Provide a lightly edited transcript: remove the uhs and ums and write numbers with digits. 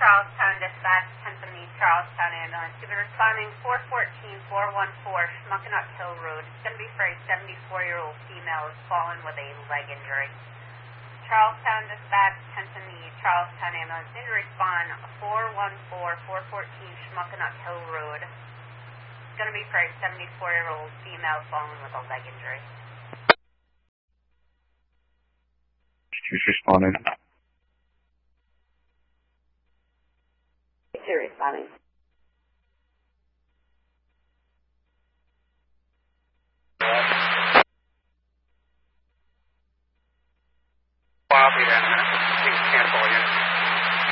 Charlestown Dispatch, 10th and East Charlestown Ambulance. You've been responding 414-414 Schmuckenut Hill Road. It's going to be for a 74-year-old female who's fallen with a leg injury. Charlestown Dispatch, 10th and East Charlestown Ambulance. Need to respond 414-414 Schmuckenut Hill Road. It's going to be for a 74-year-old female fallen with a leg injury. Who's responding? You're responding.